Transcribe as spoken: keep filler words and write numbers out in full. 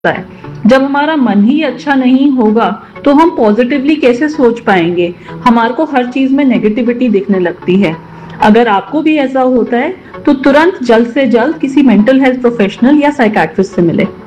है। जब हमारा मन ही अच्छा नहीं होगा तो हम पॉजिटिवली कैसे सोच पाएंगे? हमारे को हर चीज में नेगेटिविटी दिखने लगती है। अगर आपको भी ऐसा होता है तो तुरंत जल्द से जल्द किसी मेंटल हेल्थ प्रोफेशनल या साइकियाट्रिस्ट से मिले।